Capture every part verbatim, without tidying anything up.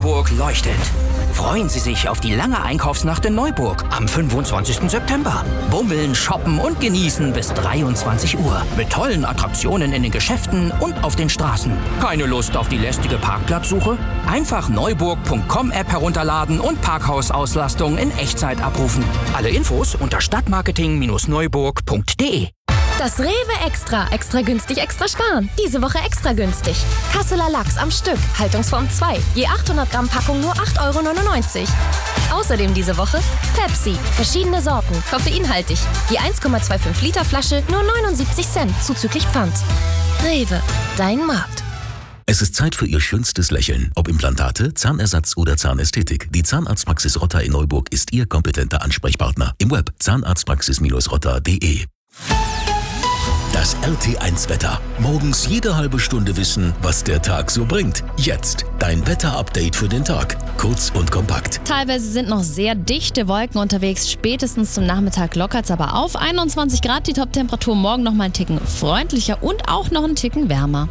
Neuburg leuchtet. Freuen Sie sich auf die lange Einkaufsnacht in Neuburg am fünfundzwanzigsten September. Bummeln, shoppen und genießen bis dreiundzwanzig Uhr. Mit tollen Attraktionen in den Geschäften und auf den Straßen. Keine Lust auf die lästige Parkplatzsuche? Einfach neuburg punkt com App herunterladen und Parkhausauslastung in Echtzeit abrufen. Alle Infos unter stadtmarketing Neuburg punkt de. Das Rewe Extra. Extra günstig, extra sparen. Diese Woche extra günstig. Kasseler Lachs am Stück. Haltungsform zwei. Je achthundert Gramm Packung nur acht Euro neunundneunzig. Außerdem diese Woche Pepsi. Verschiedene Sorten. Koffeinhaltig. Je eins Komma fünfundzwanzig Liter Flasche nur neunundsiebzig Cent. Zuzüglich Pfand. Rewe. Dein Markt. Es ist Zeit für Ihr schönstes Lächeln. Ob Implantate, Zahnersatz oder Zahnästhetik. Die Zahnarztpraxis Rotter in Neuburg ist Ihr kompetenter Ansprechpartner. Im Web zahnarztpraxis rotter punkt de. Das R T eins Wetter. Morgens jede halbe Stunde wissen, was der Tag so bringt. Jetzt dein Wetter-Update für den Tag. Kurz und kompakt. Teilweise sind noch sehr dichte Wolken unterwegs. Spätestens zum Nachmittag lockert es aber auf. einundzwanzig Grad die Top-Temperatur. Morgen noch mal einen Ticken freundlicher und auch noch einen Ticken wärmer.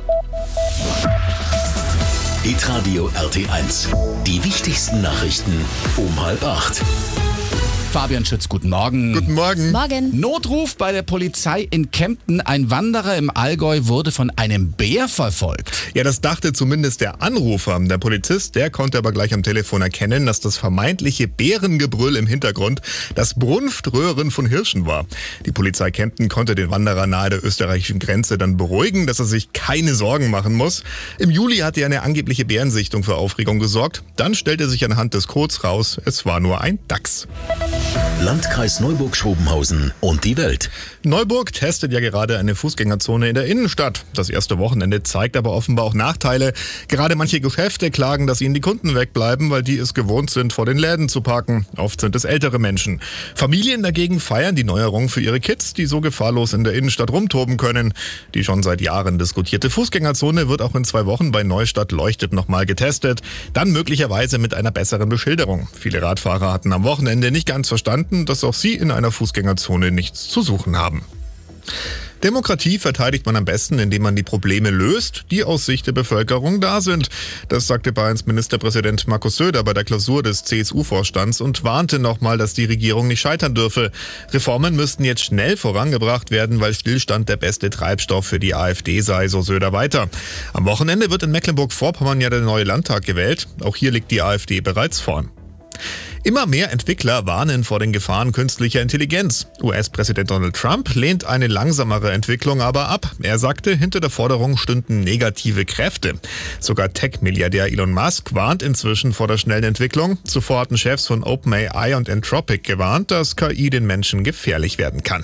Hitradio R T eins. Die wichtigsten Nachrichten um halb acht. Fabian Schütz, guten Morgen. Guten Morgen. Morgen. Notruf bei der Polizei in Kempten. Ein Wanderer im Allgäu wurde von einem Bär verfolgt. Ja, das dachte zumindest der Anrufer. Der Polizist, der konnte aber gleich am Telefon erkennen, dass das vermeintliche Bärengebrüll im Hintergrund das Brunftröhren von Hirschen war. Die Polizei Kempten konnte den Wanderer nahe der österreichischen Grenze dann beruhigen, dass er sich keine Sorgen machen muss. Im Juli hatte eine angebliche Bärensichtung für Aufregung gesorgt. Dann stellte sich anhand des Codes raus, es war nur ein Dachs. Landkreis Neuburg-Schrobenhausen und die Welt. Neuburg testet ja gerade eine Fußgängerzone in der Innenstadt. Das erste Wochenende zeigt aber offenbar auch Nachteile. Gerade manche Geschäfte klagen, dass ihnen die Kunden wegbleiben, weil die es gewohnt sind, vor den Läden zu parken. Oft sind es ältere Menschen. Familien dagegen feiern die Neuerung für ihre Kids, die so gefahrlos in der Innenstadt rumtoben können. Die schon seit Jahren diskutierte Fußgängerzone wird auch in zwei Wochen bei Neustadt Leuchtet nochmal getestet. Dann möglicherweise mit einer besseren Beschilderung. Viele Radfahrer hatten am Wochenende nicht ganz verstanden, dass auch sie in einer Fußgängerzone nichts zu suchen haben. Demokratie verteidigt man am besten, indem man die Probleme löst, die aus Sicht der Bevölkerung da sind. Das sagte Bayerns Ministerpräsident Markus Söder bei der Klausur des C S U-Vorstands und warnte nochmal, dass die Regierung nicht scheitern dürfe. Reformen müssten jetzt schnell vorangebracht werden, weil Stillstand der beste Treibstoff für die AfD sei, so Söder weiter. Am Wochenende wird in Mecklenburg-Vorpommern ja der neue Landtag gewählt. Auch hier liegt die AfD bereits vorn. Immer mehr Entwickler warnen vor den Gefahren künstlicher Intelligenz. U S-Präsident Donald Trump lehnt eine langsamere Entwicklung aber ab. Er sagte, hinter der Forderung stünden negative Kräfte. Sogar Tech-Milliardär Elon Musk warnt inzwischen vor der schnellen Entwicklung. Zuvor hatten Chefs von OpenAI und Anthropic gewarnt, dass K I den Menschen gefährlich werden kann.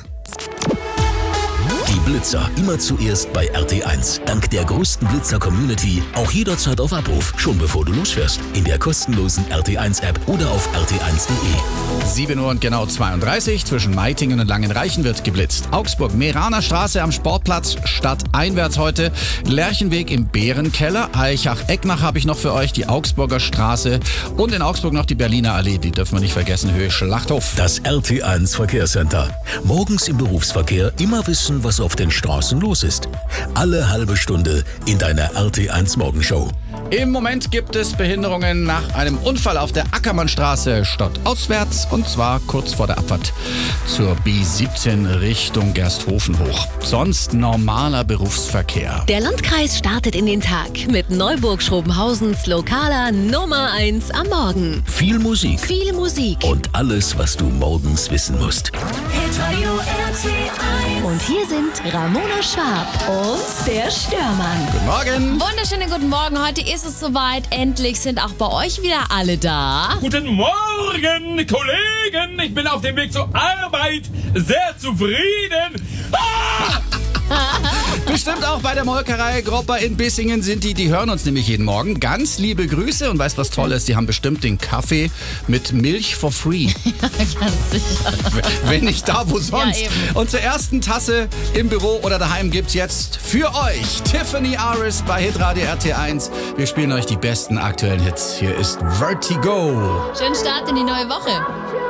Die Blitzer immer zuerst bei R T eins. Dank der größten Blitzer-Community auch jederzeit auf Abruf, schon bevor du losfährst. In der kostenlosen R T eins App oder auf r t eins punkt de. sieben Uhr und genau zweiunddreißig. Zwischen Meitingen und Langenreichen wird geblitzt. Augsburg, Meraner Straße am Sportplatz stadteinwärts heute. Lerchenweg im Bärenkeller. Eichach-Ecknach habe ich noch für euch. Die Augsburger Straße. Und in Augsburg noch die Berliner Allee. Die dürfen wir nicht vergessen. Höhe Schlachthof. Das R T eins Verkehrscenter. Morgens im Berufsverkehr immer wissen, was auf den Straßen los ist. Alle halbe Stunde in deiner R T eins Morgenshow. Im Moment gibt es Behinderungen nach einem Unfall auf der Ackermannstraße stadtauswärts und zwar kurz vor der Abfahrt zur B siebzehn Richtung Gersthofen hoch. Sonst normaler Berufsverkehr. Der Landkreis startet in den Tag mit Neuburg-Schrobenhausens lokaler Nummer eins am Morgen. Viel Musik. Viel Musik. Und alles, was du morgens wissen musst. Hitradio R T eins. Und hier sind Ramona Schwab und der Störmann. Guten Morgen. Wunderschönen guten Morgen. Heute ist es soweit. Endlich sind auch bei euch wieder alle da. Guten Morgen, Kollegen. Ich bin auf dem Weg zur Arbeit. Sehr zufrieden. Ah! Bestimmt auch bei der Molkerei Gropper in Bissingen sind die, die hören uns nämlich jeden Morgen. Ganz liebe Grüße und weißt was Tolles, die haben bestimmt den Kaffee mit Milch for free. Ja, ganz sicher. Wenn nicht da, wo sonst. Ja, eben. Und zur ersten Tasse im Büro oder daheim gibt's jetzt für euch Tiffany Aris bei Hitradio R T eins. Wir spielen euch die besten aktuellen Hits. Hier ist Vertigo. Schönen Start in die neue Woche.